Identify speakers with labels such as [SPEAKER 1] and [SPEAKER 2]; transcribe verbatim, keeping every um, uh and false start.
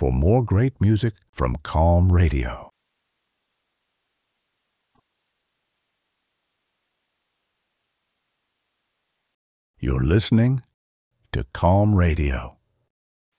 [SPEAKER 1] for more great music from Calm Radio. You're listening to Calm Radio.